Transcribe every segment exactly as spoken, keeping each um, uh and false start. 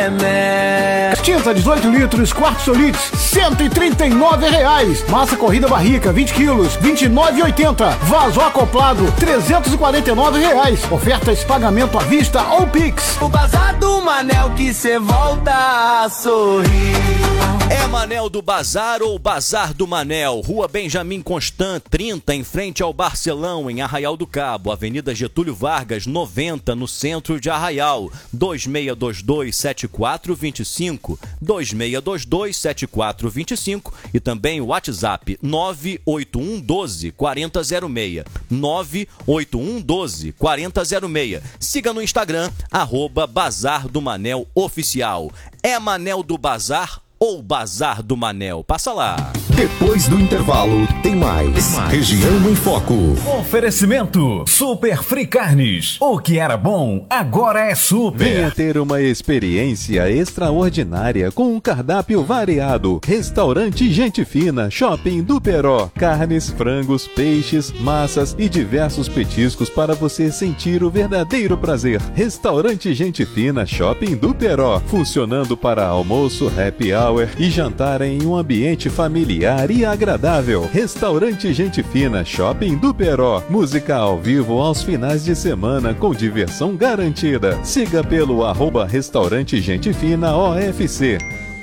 tremé. Tinta dezoito litros, quarto Solite, cento e trinta e nove reais. Massa corrida barrica, vinte quilos, vinte e nove reais e oitenta centavos. Vaso acoplado, trezentos e quarenta e nove reais. Ofertas pagamento à vista ou Pix. O Bazar do Manel que cê volta a sorrir. É Manel do Bazar ou Bazar do Manel, Rua Benjamin Constant, trinta, em frente ao Barcelão, em Arraial do Cabo, Avenida Getúlio Vargas, noventa, no centro de Arraial, dois seis dois dois, sete quatro dois cinco, dois seis dois dois, sete quatro dois cinco e também o WhatsApp nove oito um um doze, quarenta zero seis, nove oito um um doze, quarenta zero seis. Siga no Instagram, arroba Bazar do Manel Oficial. É Manel do Bazar ou Bazar do Manel? Passa lá. Depois do intervalo, tem mais. Tem mais. Região em Foco. Oferecimento Super Free Carnes. O que era bom, agora é super. Venha ter uma experiência extraordinária com um cardápio variado. Restaurante Gente Fina, Shopping do Peró. Carnes, frangos, peixes, massas e diversos petiscos para você sentir o verdadeiro prazer. Restaurante Gente Fina, Shopping do Peró. Funcionando para almoço, happy hour e jantar em um ambiente familiar e agradável. Restaurante Gente Fina, Shopping do Peró. Música ao vivo aos finais de semana com diversão garantida. Siga pelo arroba Restaurante Gente Fina O F C.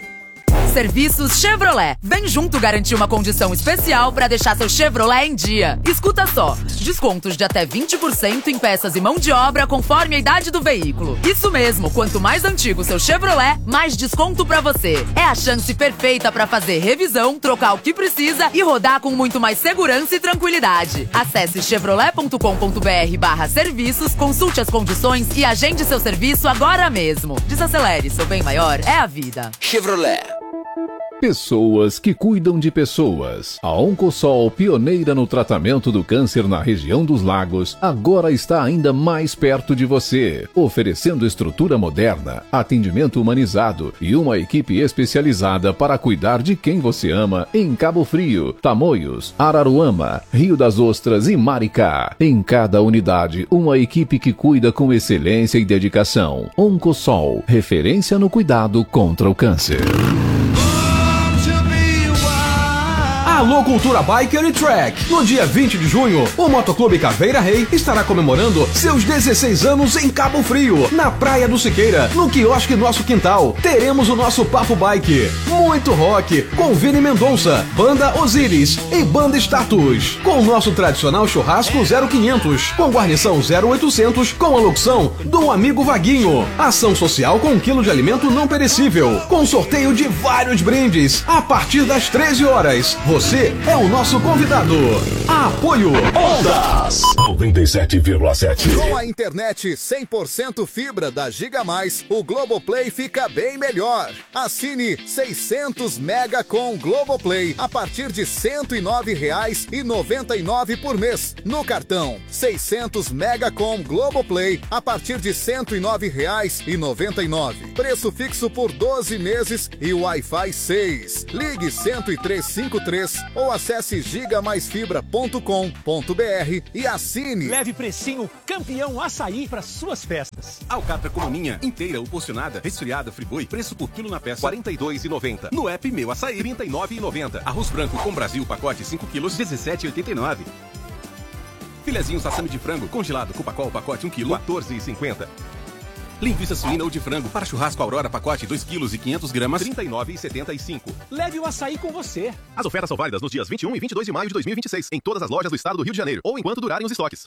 Serviços Chevrolet. Vem junto garantir uma condição especial para deixar seu Chevrolet em dia. Escuta só, descontos de até vinte por cento em peças e mão de obra conforme a idade do veículo. Isso mesmo, quanto mais antigo seu Chevrolet, mais desconto para você. É a chance perfeita para fazer revisão, trocar o que precisa e rodar com muito mais segurança e tranquilidade. Acesse chevrolet ponto com ponto br barra serviços, consulte as condições e agende seu serviço agora mesmo. Desacelere, seu bem maior é a vida. Chevrolet. Pessoas que cuidam de pessoas. A Oncosol, pioneira no tratamento do câncer na região dos lagos, agora está ainda mais perto de você, oferecendo estrutura moderna, atendimento humanizado e uma equipe especializada para cuidar de quem você ama em Cabo Frio, Tamoios, Araruama, Rio das Ostras e Maricá. Em cada unidade, uma equipe que cuida com excelência e dedicação. Oncosol, referência no cuidado contra o câncer. Alô Cultura Biker e Track. No dia vinte de junho, o Motoclube Caveira Rei estará comemorando seus dezesseis anos em Cabo Frio, na Praia do Siqueira, no quiosque Nosso Quintal. Teremos o nosso Papo Bike, muito rock, com Vini Mendonça, Banda Osiris e Banda Status, com o nosso tradicional churrasco zero quinhentos, com guarnição zero oitocentos, com a locução do amigo Vaguinho. Ação social com um quilo de alimento não perecível, com sorteio de vários brindes, a partir das treze horas. Você Você é o nosso convidado. Apoio Ondas noventa e sete vírgula sete. Com a internet cem por cento fibra da Giga Mais, o Globoplay fica bem melhor. Assine seiscentos mega com Globoplay a partir de cento e nove reais e noventa e nove por mês. No cartão, seiscentos mega com Globoplay a partir de cento e nove reais e noventa e nove. Preço fixo por doze meses e Wi-Fi seis. Ligue cento e três cinquenta e três ou acesse giga mais fibra ponto com ponto br e assine. Leve precinho campeão açaí para suas festas. Alcatra Comuninha inteira ou porcionada, resfriada, friboi, preço por quilo na peça quarenta e dois reais e noventa centavos. No app Meu Açaí trinta e nove reais e noventa centavos. Arroz branco com Brasil pacote cinco quilos dezessete reais e oitenta e nove centavos. Filezinho sassami de frango congelado Copacol pacote um quilo quatorze reais e cinquenta centavos. Linguiça suína ou de frango para churrasco Aurora, pacote dois quilos e quinhentos gramas, trinta e nove reais e setenta e cinco centavos. Leve o açaí com você. As ofertas são válidas nos dias vinte e um e vinte e dois de maio de dois mil e vinte e seis, em todas as lojas do estado do Rio de Janeiro, ou enquanto durarem os estoques.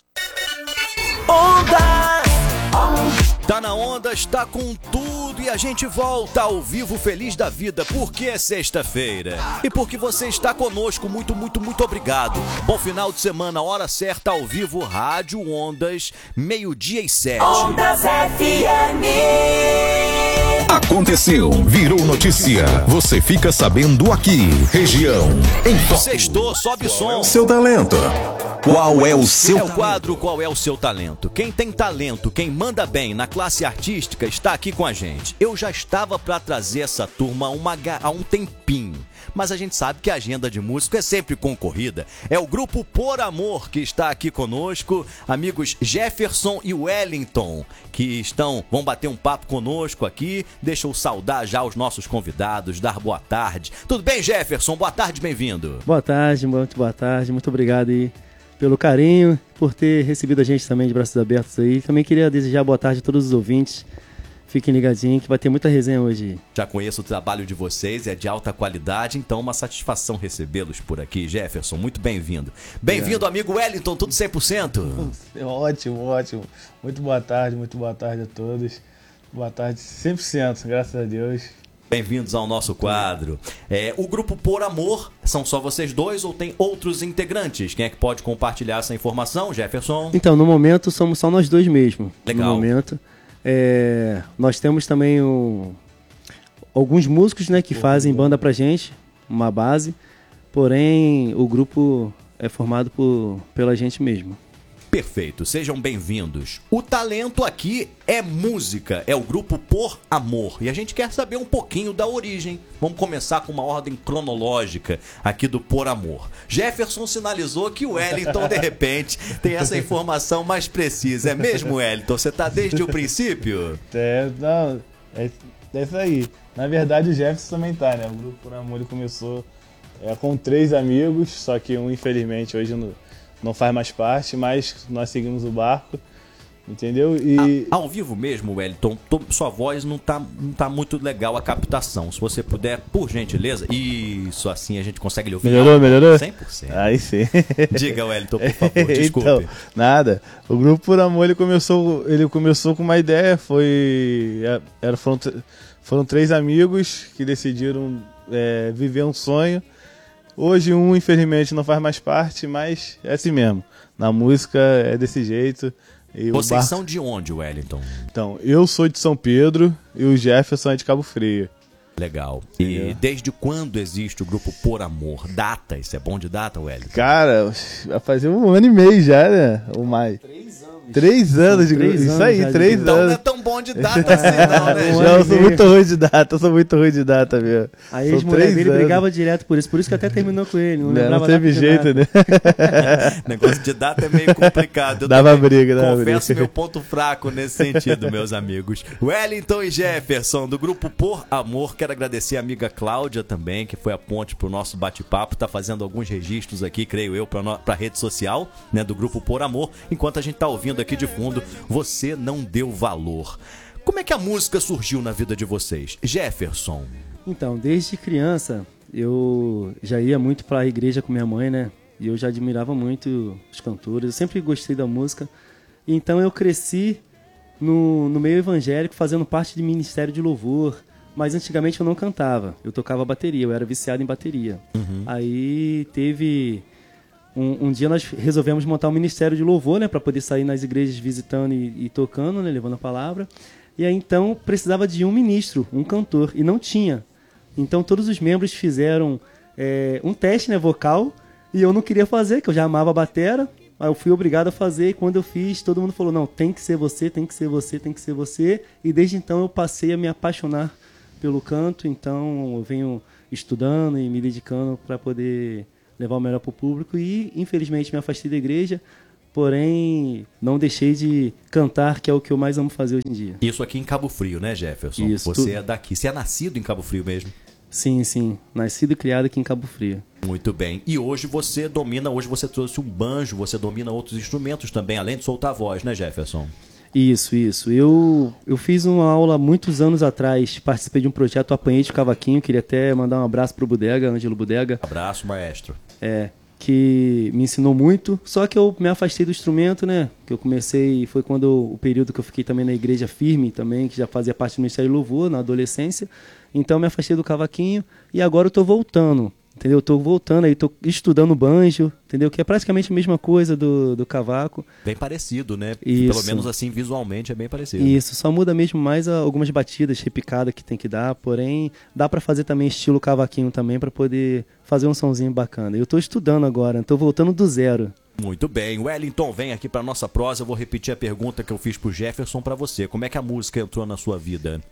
Ondas! Tá na Ondas, tá com tudo e a gente volta ao vivo feliz da vida, porque é sexta-feira. E porque você está conosco, muito, muito, muito obrigado. Bom final de semana, hora certa, ao vivo, Rádio Ondas, meio-dia e sete. Ondas F M. Aconteceu, virou notícia. Você fica sabendo aqui. Região em Foco. Sextou, sobe o som. Seu talento. Qual é o seu É o quadro Qual é o seu talento? Quem tem talento, quem manda bem na classe artística está aqui com a gente. Eu já estava para trazer essa turma há, uma, há um tempinho. mas a gente sabe que a agenda de músico é sempre concorrida. É o grupo Por Amor que está aqui conosco, amigos Jefferson e Wellington, que estão, vão bater um papo conosco aqui. Deixa eu saudar já os nossos convidados, dar boa tarde. Tudo bem, Jefferson? Boa tarde, bem-vindo. Boa tarde, muito boa tarde, muito obrigado aí pelo carinho, por ter recebido a gente também de braços abertos aí. Também queria desejar boa tarde a todos os ouvintes. Fiquem ligadinhos que vai ter muita resenha hoje. Já conheço o trabalho de vocês, é de alta qualidade, então uma satisfação recebê-los por aqui. Jefferson, muito bem-vindo. Bem-vindo, amigo Wellington, tudo cem por cento? Ótimo, ótimo. Muito boa tarde, muito boa tarde a todos. Boa tarde, cem por cento, graças a Deus. Bem-vindos ao nosso quadro. É, o grupo Por Amor, são só vocês dois ou tem outros integrantes? Quem é que pode compartilhar essa informação, Jefferson? Então, no momento somos só nós dois mesmo. Legal. No momento. É, nós temos também o, alguns músicos, né, que fazem banda pra gente, uma base, porém o grupo é formado por, pela gente mesmo. Perfeito, sejam bem-vindos. O talento aqui é música, é o grupo Por Amor. E a gente quer saber um pouquinho da origem. Vamos começar com uma ordem cronológica aqui do Por Amor. Jefferson sinalizou que o Wellington, de repente, tem essa informação mais precisa. É mesmo, Wellington? Você está desde o princípio? É, não, é, é isso aí. Na verdade, o Jefferson também tá, né? O grupo Por Amor ele começou é, com três amigos, só que um, infelizmente, hoje não... não faz mais parte, mas nós seguimos o barco, entendeu? E... Ah, ao vivo mesmo, Wellington, tô, sua voz não tá, não tá muito legal a captação. Se você puder, por gentileza, isso, assim a gente consegue lhe ouvir. Melhorou, melhorou? cem por cento. Aí sim. Diga, Wellington, por favor, desculpe. Então, nada. O grupo Por Amor, ele começou, ele começou com uma ideia, foi... Era, foram, foram três amigos que decidiram é, viver um sonho. Hoje um, infelizmente, não faz mais parte, mas é assim mesmo. Na música é desse jeito. E Vocês o barco... são de onde, Wellington? Então, eu sou de São Pedro e o Jefferson é de Cabo Frio. Legal. E é. desde quando existe o grupo Por Amor? Data, isso é bom de data, Wellington? Cara, vai fazer um ano e meio já, né? Ou mais. Três anos. Três anos de grupo. Isso aí, três então anos. Não é tão bom de data assim, não, né, gente? Eu sou muito ruim de data, eu sou muito ruim de data, meu. Aí a ex-mulher dele brigava direto por isso, por isso que até terminou com ele. Não, não, não teve jeito, né? Negócio de data é meio complicado. Eu dava briga, dava briga. Confesso meu ponto fraco nesse sentido, meus amigos. Wellington e Jefferson, do grupo Por Amor. Quero agradecer a amiga Cláudia também, que foi a ponte pro nosso bate-papo. Tá fazendo alguns registros aqui, creio eu, pra, no... pra rede social, né, do grupo Por Amor. Enquanto a gente tá ouvindo aqui de fundo, Você Não Deu Valor. Como é que a música surgiu na vida de vocês? Jefferson. Então, desde criança, eu já ia muito pra igreja com minha mãe, né? E eu já admirava muito os cantores. Eu sempre gostei da música. Então eu cresci no, no meio evangélico, fazendo parte de ministério de louvor. Mas antigamente eu não cantava. Eu tocava bateria, eu era viciado em bateria. Uhum. Aí teve... Um, um dia nós resolvemos montar um ministério de louvor, né, para poder sair nas igrejas visitando e, e tocando, né, levando a palavra. E aí então precisava de um ministro, um cantor, e não tinha. Então todos os membros fizeram é, um teste, né, vocal, e eu não queria fazer, que eu já amava a batera. Aí eu fui obrigado a fazer, e quando eu fiz, todo mundo falou, não, tem que ser você, tem que ser você, tem que ser você. E desde então eu passei a me apaixonar pelo canto, então eu venho estudando e me dedicando para poder levar o melhor para o público e, infelizmente, me afastei da igreja, porém, não deixei de cantar, que é o que eu mais amo fazer hoje em dia. Isso aqui em Cabo Frio, né, Jefferson? Isso, Você tudo. é daqui. Você é nascido em Cabo Frio mesmo? Sim, sim. Nascido e criado aqui em Cabo Frio. Muito bem. E hoje você domina, hoje você trouxe um banjo, você domina outros instrumentos também, além de soltar a voz, né, Jefferson? Isso, isso. Eu, eu fiz uma aula muitos anos atrás, participei de um projeto Apanhei de Cavaquinho, queria até mandar um abraço pro Bodega, Ângelo Bodega. Abraço, maestro. É, que me ensinou muito, só que eu me afastei do instrumento, né? Que eu comecei, foi quando eu, o período que eu fiquei também na igreja firme também, que já fazia parte do Ministério de Louvor, na adolescência. Então eu me afastei do cavaquinho e agora eu tô voltando. Entendeu? Eu tô voltando aí, tô estudando banjo, entendeu? Que é praticamente a mesma coisa do, do cavaco. Bem parecido, né? Isso. Pelo menos assim, visualmente, é bem parecido. Isso, só muda mesmo mais algumas batidas, repicada que tem que dar, porém, dá pra fazer também estilo cavaquinho também, pra poder fazer um sonzinho bacana. Eu tô estudando agora, tô voltando do zero. Muito bem. Wellington, vem aqui pra nossa prosa, eu vou repetir a pergunta que eu fiz pro Jefferson pra você. Como é que a música entrou na sua vida?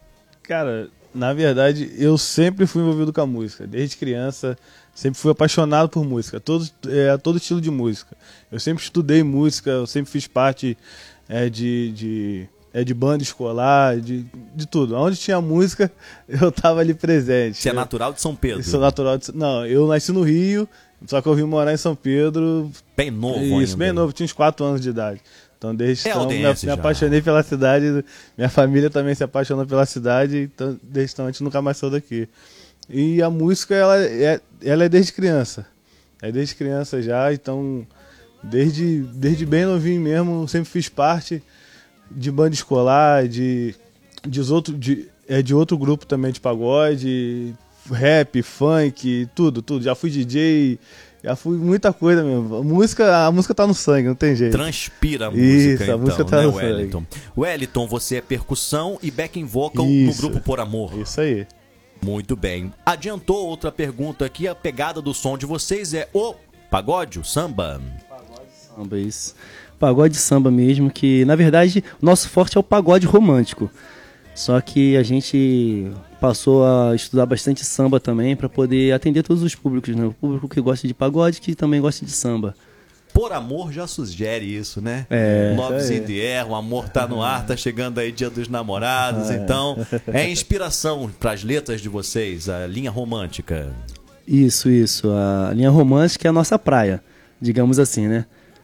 Cara, na verdade, eu sempre fui envolvido com a música. Desde criança, sempre fui apaixonado por música. Todo, é, todo estilo de música. Eu sempre estudei música, eu sempre fiz parte é, de... de É de banda escolar, de, de tudo. Onde tinha música, eu tava ali presente. Você é natural de São Pedro? Eu sou natural de... Não, eu nasci no Rio, só que eu vim morar em São Pedro... Bem novo Isso, ainda. bem novo, tinha uns quatro anos de idade. Então, desde é então, me, Aldense me já. apaixonei pela cidade. Minha família também se apaixonou pela cidade, então, desde então a gente nunca mais saiu daqui. E a música, ela é, ela é desde criança. É desde criança já, então, desde, desde bem novinho mesmo, eu sempre fiz parte... de banda escolar, de, de, outro, de, é, de outro grupo também de pagode, rap, funk, tudo, tudo. Já fui D J, já fui muita coisa mesmo. A música, a música tá no sangue, não tem jeito. Transpira a música, Isso, então, a música tá né, no Wellington? sangue. Wellington, você é percussão e backing vocal Isso, no grupo Por Amor. Isso aí. Muito bem. Adiantou outra pergunta aqui, a pegada do som de vocês é o pagode, o samba? Samba, isso. Pagode samba mesmo, que na verdade o nosso forte é o pagode romântico. Só que a gente passou a estudar bastante samba também para poder atender todos os públicos, né? O público que gosta de pagode, que também gosta de samba. Por Amor já sugere isso, né? É. Love's in the air, o amor tá no ar, tá chegando aí Dia dos Namorados, É. então é inspiração para as letras de vocês, a linha romântica. Isso, isso. A linha romântica é a nossa praia, digamos assim, né?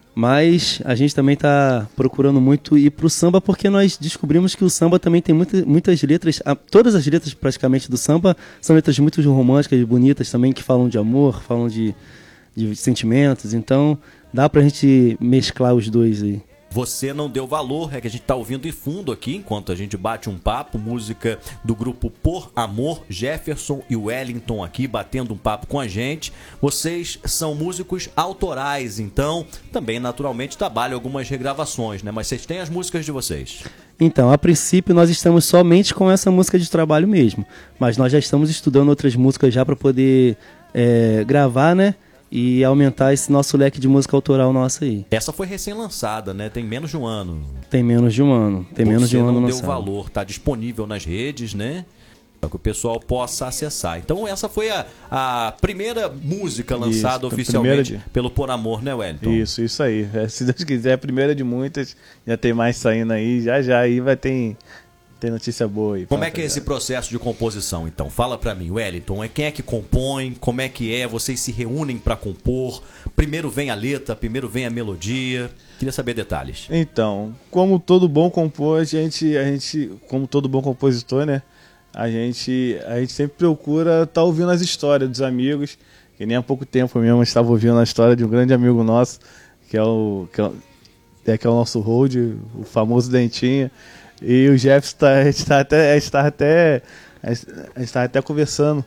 Mas a gente também está procurando muito ir pro samba porque nós descobrimos que o samba também tem muita, muitas letras, a, todas as letras praticamente do samba são letras muito românticas, bonitas também, que falam de amor, falam de, de sentimentos, então dá pra gente mesclar os dois aí. Você não deu valor, é que a gente tá ouvindo em fundo aqui, enquanto a gente bate um papo, música do grupo Por Amor, Jefferson e Wellington aqui batendo um papo com a gente. Vocês são músicos autorais, então também naturalmente trabalham algumas regravações, né? Mas vocês têm as músicas de vocês. Então, a princípio nós estamos somente com essa música de trabalho mesmo, mas nós já estamos estudando outras músicas já para poder é, gravar, né? E aumentar esse nosso leque de música autoral nossa aí. Essa foi recém-lançada, né? Tem menos de um ano. Tem menos de um ano. Tem menos de um ano Você não lançado. deu valor, tá disponível nas redes, né? Para que o pessoal possa acessar. Então essa foi a, a primeira música lançada Isso, oficialmente primeira de... pelo Por Amor, né, Wellington? Isso, isso aí. É, se Deus quiser, a primeira de muitas. Já tem mais saindo aí. Já já aí vai ter... Tem notícia boa aí. Como é que é esse processo de composição, então? Fala pra mim, Wellington. É quem é que compõe? Como é que é? Vocês se reúnem pra compor? Primeiro vem a letra, primeiro vem a melodia. Queria saber detalhes. Então, como todo bom compor, a gente, a gente, como todo bom compositor, né? A gente, a gente sempre procura estar tá ouvindo as histórias dos amigos. Que nem há pouco tempo mesmo estava ouvindo a história de um grande amigo nosso, que é o, que é, é, que é o nosso Road, o famoso Dentinho. E o Jefferson tá, a gente está até, a gente tá até, a gente tá até conversando,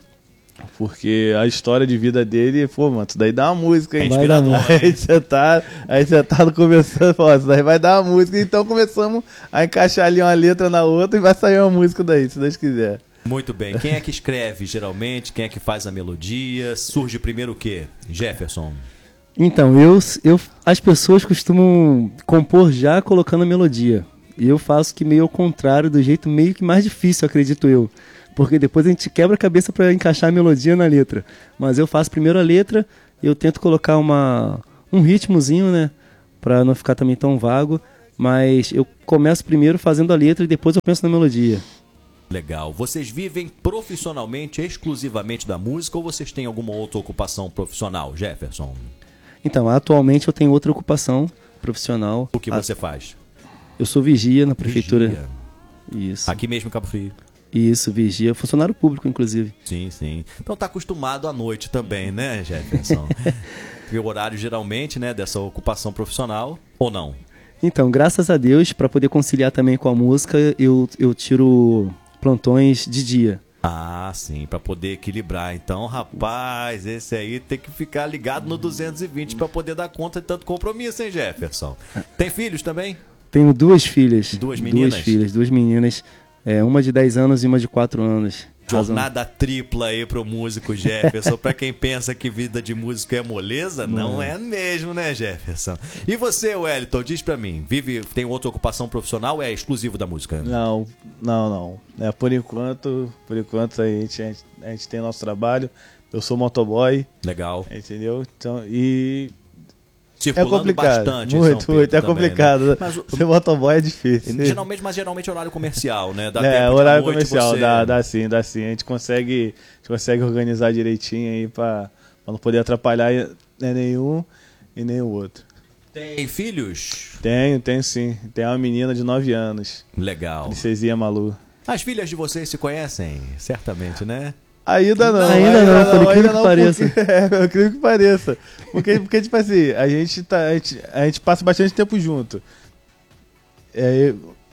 porque a história de vida dele, pô, mano, isso daí dá uma música, hein? Vai dar música. Aí você tá, aí você tá conversando, pô, isso daí vai dar uma música, então começamos a encaixar ali uma letra na outra e vai sair uma música daí, se Deus quiser. Muito bem. Quem é que escreve geralmente? Quem é que faz a melodia? Surge primeiro o quê? Jefferson? Então, eu, eu, as pessoas costumam compor já colocando a melodia. E eu faço que meio ao contrário, do jeito meio que mais difícil, acredito eu. Porque depois a gente quebra a cabeça para encaixar a melodia na letra. Mas eu faço primeiro a letra, eu tento colocar uma, um ritmozinho, né? Para não ficar também tão vago. Mas eu começo primeiro fazendo a letra e depois eu penso na melodia. Legal. Vocês vivem profissionalmente, exclusivamente da música, ou vocês têm alguma outra ocupação profissional, Jefferson? Então, atualmente eu tenho outra ocupação profissional. O que você faz? Eu sou vigia na prefeitura. Vigia. Isso. Aqui mesmo em Cabo Frio. Isso, vigia. Funcionário público, inclusive. Sim, sim. Então tá acostumado à noite também, né, Jefferson? E o horário geralmente, né, dessa ocupação profissional, ou não? Então, graças a Deus, para poder conciliar também com a música, eu, eu tiro plantões de dia. Ah, sim, para poder equilibrar. Então, rapaz, esse aí tem que ficar ligado no duzentos e vinte para poder dar conta de tanto compromisso, hein, Jefferson? Tem filhos também? Tenho duas filhas. Duas meninas? Duas filhas, duas meninas. É, uma de dez anos e uma de quatro anos. Jornada tripla aí pro músico Jefferson. Pra quem pensa que vida de músico é moleza, não, não é mesmo, né, Jefferson? E você, Wellington, diz pra mim, vive, tem outra ocupação profissional ou é exclusivo da música? Não, não, não. É, por enquanto, por enquanto a gente, a gente, a gente tem nosso trabalho. Eu sou motoboy. Legal. Entendeu? Então, e... Circulando é complicado, bastante muito, muito, é também, complicado. Né? Mas, ser motoboy é difícil. Geralmente, mas geralmente é horário comercial, né? Dá é, tempo horário de comercial, você... dá, dá sim, dá sim. A gente consegue, a gente consegue organizar direitinho aí pra, pra não poder atrapalhar né, nenhum e nem o outro. Tem filhos? Tenho, tenho sim. Tem uma menina de nove anos. Legal. Princesinha Malu. As filhas de vocês se conhecem, certamente, né? Ainda não, ainda, ainda não, por incrível que pareça. Porque, é, por incrível que pareça. Porque, porque tipo assim, a gente, tá, a, gente, a gente passa bastante tempo junto. É,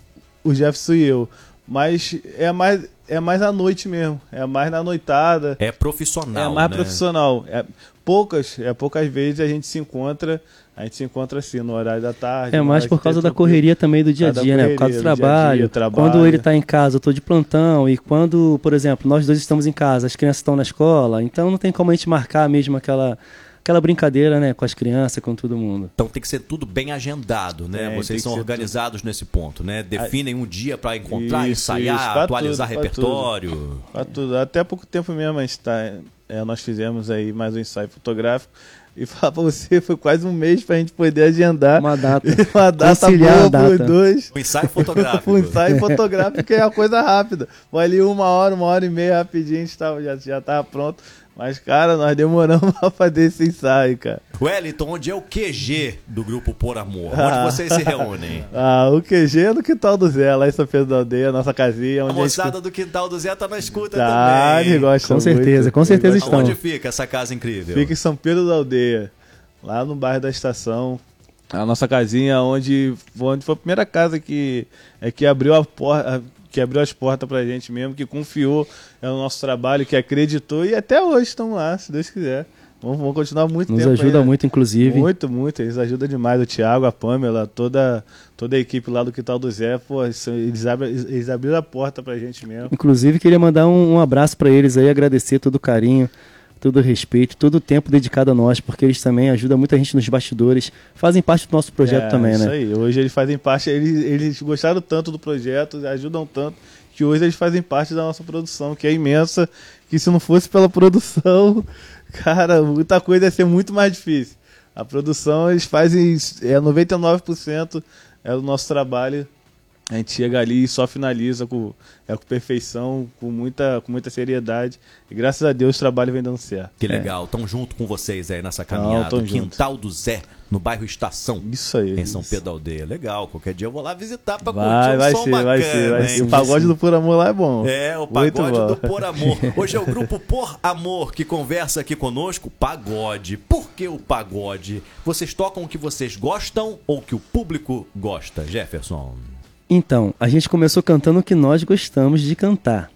o Jefferson e eu. Mas é mais, é mais à noite mesmo. É mais na noitada. É profissional, É mais né? profissional. É, poucas, é poucas vezes a gente se encontra... A gente se encontra assim no horário da tarde. É mais por causa da correria também do dia a dia, né? Por causa do trabalho. Dia -dia, trabalho. Quando ele está em casa, eu estou de plantão. E quando, por exemplo, nós dois estamos em casa, as crianças estão na escola, então não tem como a gente marcar mesmo aquela, aquela brincadeira, né? Com as crianças, com todo mundo. Então tem que ser tudo bem agendado, né? É, Vocês são organizados tudo. nesse ponto, né? Definem um dia para encontrar, isso, ensaiar, isso, atualizar tudo, repertório. Pra tudo. Pra tudo. Até pouco tempo mesmo a gente tá, é, nós fizemos aí mais um ensaio fotográfico. E falar pra você, foi quase um mês pra gente poder agendar uma data, uma data boa pros dois. Um ensaio fotográfico. Um ensaio fotográfico que é uma coisa rápida. Vai ali uma hora, uma hora e meia rapidinho, a gente tava, já, já tava pronto. Mas, cara, nós demoramos pra fazer esse ensaio, cara. Wellington, onde é o Q G do grupo Por Amor? Onde ah, vocês se reúnem? Ah, o Q G é no Quintal do Zé, lá em São Pedro da Aldeia, nossa casinha. Onde a moçada a gente... do Quintal do Zé tá na escuta tá, também. Ele gosta com muito, certeza, com certeza estão. Onde fica essa casa incrível? Fica em São Pedro da Aldeia, lá no bairro da Estação. A nossa casinha, onde, onde foi a primeira casa que, é, que abriu a porta... que abriu as portas pra gente mesmo, que confiou no nosso trabalho, que acreditou, e até hoje estão lá, se Deus quiser. Vamos, vamos continuar muito Nos tempo. Nos ajuda aí, né? muito, inclusive. Muito, muito. Eles ajudam demais. O Thiago, a Pamela, toda, toda a equipe lá do Quintal do Zé, pô, eles, abrem, eles abriram a porta pra gente mesmo. Inclusive, queria mandar um, um abraço pra eles aí, agradecer todo o carinho, todo o respeito, todo o tempo dedicado a nós, porque eles também ajudam muita gente nos bastidores, fazem parte do nosso projeto é, também, isso né? Isso aí. Hoje eles fazem parte, eles, eles gostaram tanto do projeto, ajudam tanto, que hoje eles fazem parte da nossa produção, que é imensa, que se não fosse pela produção, cara, muita coisa ia ser muito mais difícil. A produção, eles fazem, é noventa e nove por cento é o nosso trabalho. A gente chega ali e só finaliza com, é, com perfeição, com muita, com muita seriedade. E graças a Deus o trabalho vem dando certo. Que legal, estão é. junto com vocês aí nessa caminhada. Não, Quintal junto. do Zé, no bairro Estação. Isso aí. Em São isso. Pedro da Aldeia. Legal, qualquer dia eu vou lá visitar pra vai, curtir um vai som ser, bacana. Vai ser, vai ser. O pagode sim. do Por Amor lá é bom. É, o pagode do Por Amor. Hoje é o grupo Por Amor que conversa aqui conosco. Pagode. Por que o pagode? Vocês tocam o que vocês gostam ou o que o público gosta, Jefferson? Então, a gente começou cantando o que nós gostamos de cantar.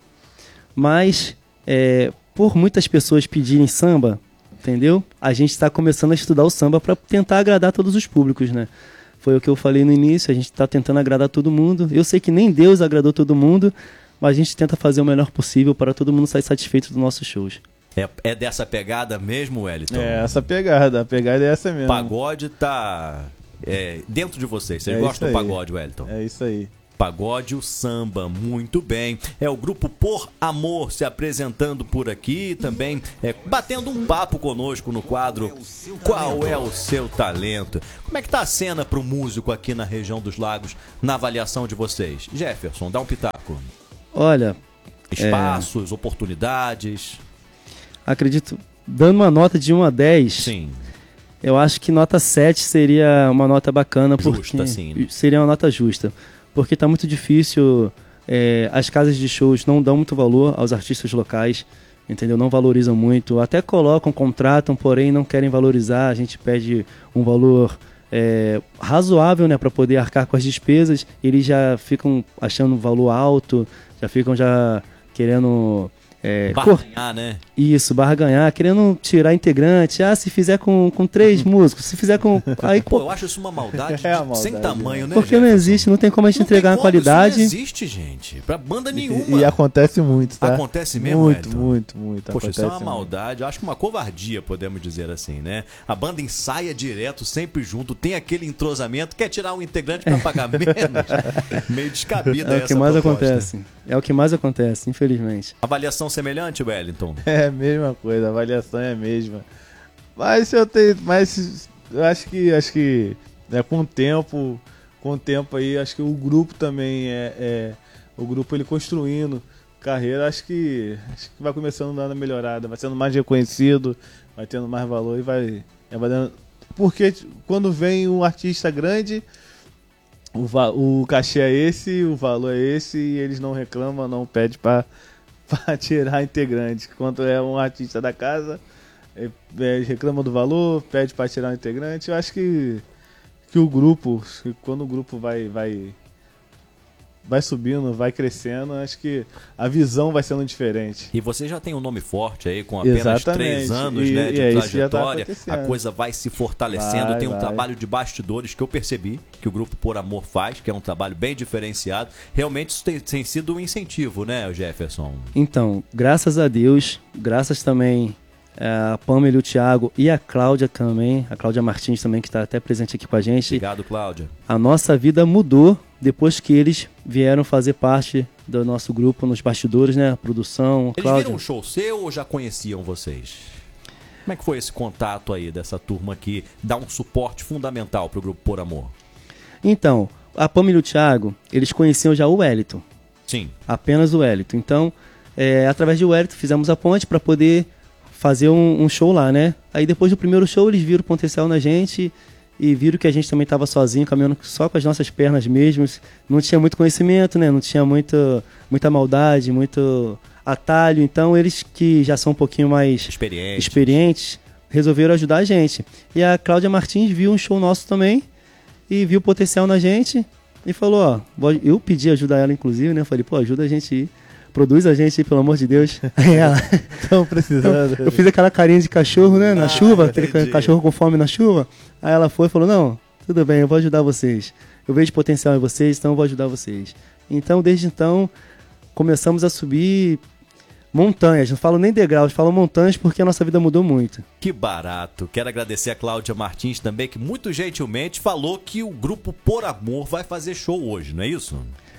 Mas, é, por muitas pessoas pedirem samba, entendeu? A gente está começando a estudar o samba para tentar agradar todos os públicos, né? Foi o que eu falei no início, a gente está tentando agradar todo mundo. Eu sei que nem Deus agradou todo mundo, mas a gente tenta fazer o melhor possível para todo mundo sair satisfeito dos nossos shows. É, é dessa pegada mesmo, Wellington? É essa pegada, a pegada é essa mesmo. Pagode tá... É, dentro de vocês, vocês é gostam do pagode, Wellington? É isso aí. Pagode, o samba, muito bem. É o grupo Por Amor se apresentando por aqui também, é, batendo um papo conosco no quadro Qual é o seu talento? Como é que tá a cena pro músico aqui na região dos Lagos, na avaliação de vocês? Jefferson, dá um pitaco. Olha... Espaços, é... oportunidades... Acredito, dando uma nota de um a dez... Sim. Eu acho que nota sete seria uma nota bacana. Justa, porque sim. Né? Seria uma nota justa. Porque está muito difícil, é, as casas de shows não dão muito valor aos artistas locais, entendeu? Não valorizam muito. Até colocam, contratam, porém não querem valorizar. A gente pede um valor é, razoável, né, para poder arcar com as despesas. Eles já ficam achando um valor alto, já ficam já querendo É, barganhar, né? Isso, barganhar, querendo tirar integrante. Ah, se fizer com, com três músicos, se fizer com... Aí, pô, eu acho isso uma maldade, é maldade sem tamanho, né? Porque Jefferson? Não existe, não tem como a gente não entregar uma qualidade. Isso não existe, gente, pra banda nenhuma. E, e acontece muito, tá? Acontece mesmo, Muito, Elton? muito, muito. Poxa, acontece isso é uma muito. maldade, eu acho que uma covardia, podemos dizer assim, né? A banda ensaia direto, sempre junto, tem aquele entrosamento, quer tirar um integrante pra pagar menos. Meio descabida essa essa É o que mais proposta. acontece. É o que mais acontece, infelizmente. Avaliação semelhante, Wellington? É a mesma coisa, a avaliação é a mesma. Mas eu tenho, mas eu acho que acho que né, com o tempo, com o tempo aí, acho que o grupo também é, é o grupo ele construindo carreira, acho que acho que vai começando a dar uma melhorada, vai sendo mais reconhecido, vai tendo mais valor e vai, é, vai dando, porque quando vem um artista grande, o, o cachê é esse, o valor é esse e eles não reclamam, não pedem para para tirar integrante. Quando é um artista da casa, é, é, reclama do valor, pede para tirar um integrante. Eu acho que, que o grupo, quando o grupo vai, vai, vai subindo, vai crescendo, acho que a visão vai sendo diferente. E você já tem um nome forte aí, com apenas Exatamente. três anos e, né, de e trajetória, tá a coisa vai se fortalecendo. Vai, tem um vai. trabalho de bastidores que eu percebi que o Grupo Por Amor faz, que é um trabalho bem diferenciado. Realmente isso tem, tem sido um incentivo, né, Jefferson? Então, graças a Deus, graças também a Pamela, o Thiago e a Cláudia também, a Cláudia Martins também, que está até presente aqui com a gente. Obrigado, Cláudia. A nossa vida mudou depois que eles vieram fazer parte do nosso grupo nos bastidores, né? A produção, Eles Cláudia. viram um show seu ou já conheciam vocês? Como é que foi esse contato aí dessa turma que dá um suporte fundamental para o Grupo Por Amor? Então, a Pamela e o Thiago, eles conheciam já o Wellington. Sim. Apenas o Wellington. Então, é, através de Wellington, fizemos a ponte para poder fazer um, um show lá, né? Aí depois do primeiro show, eles viram o potencial na gente e viram que a gente também estava sozinho, caminhando só com as nossas pernas mesmo. Não tinha muito conhecimento, né? Não tinha muita, muita maldade, muito atalho. Então, eles que já são um pouquinho mais experientes. experientes resolveram ajudar a gente. E a Cláudia Martins viu um show nosso também e viu o potencial na gente e falou, ó, eu pedi ajuda a ela, inclusive, né? Eu falei, pô, ajuda a gente aí. Produz a gente aí, pelo amor de Deus. Aí ela... Estão precisando. Eu, eu fiz aquela carinha de cachorro, né? Na ah, chuva, aquele entendi. cachorro com fome na chuva. Aí ela foi e falou, não, tudo bem, eu vou ajudar vocês. Eu vejo potencial em vocês, então eu vou ajudar vocês. Então, desde então, começamos a subir montanhas. Não falo nem degraus, falo montanhas porque a nossa vida mudou muito. Que barato. Quero agradecer a Cláudia Martins também, que muito gentilmente falou que o Grupo Por Amor vai fazer show hoje, não é isso?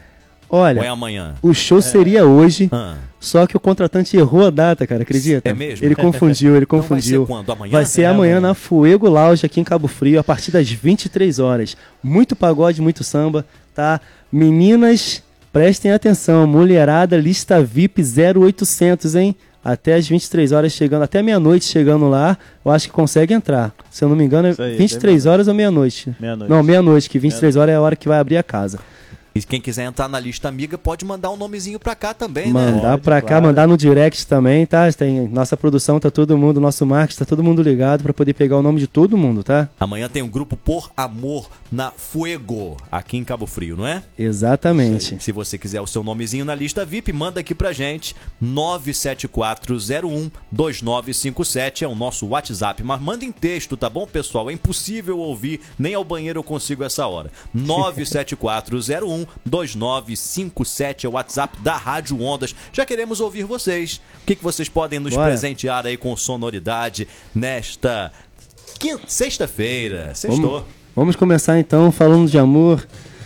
Olha, ou é amanhã? O show é. seria hoje, ah. só que o contratante errou a data, cara, acredita? É mesmo? Ele confundiu, ele confundiu. Então vai ser quando? Amanhã? Vai ser é amanhã, amanhã na Fuego Lounge, aqui em Cabo Frio, a partir das vinte e três horas. Muito pagode, muito samba, tá? Meninas, prestem atenção, mulherada, lista V I P zero oitocentos, hein? Até as vinte e três horas chegando, até meia-noite chegando lá, eu acho que consegue entrar. Se eu não me engano, é aí, vinte e três horas ou meia-noite? Meia-noite. Não, meia-noite, que vinte e três horas é a hora que vai abrir a casa. E quem quiser entrar na lista amiga pode mandar um nomezinho pra cá também, mandar né? Mandar pra claro. cá, mandar no direct também, tá? Tem nossa produção, tá todo mundo, nosso marketing, tá todo mundo ligado pra poder pegar o nome de todo mundo, tá? Amanhã tem um Grupo Por Amor na Fuego, aqui em Cabo Frio, não é? Exatamente. Se você quiser o seu nomezinho na lista V I P, manda aqui pra gente, nove sete quatro zero um dois nove cinco sete, é o nosso WhatsApp, mas manda em texto, tá bom, pessoal? É impossível ouvir, nem ao banheiro eu consigo essa hora. nove sete quatro zero um dois nove cinco sete é o WhatsApp da Rádio Ondas. Já queremos ouvir vocês. O que, que vocês podem nos Bora. presentear aí com sonoridade nesta quinta, sexta-feira? Sextou. Vamos, vamos começar então falando de amor.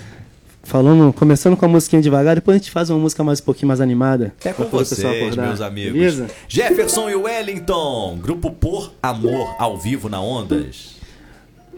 Falando, começando com a musiquinha devagar, depois a gente faz uma música mais um pouquinho mais animada. É com vocês, meus amigos. Beleza? Jefferson e Wellington, Grupo Por Amor, ao vivo na Ondas.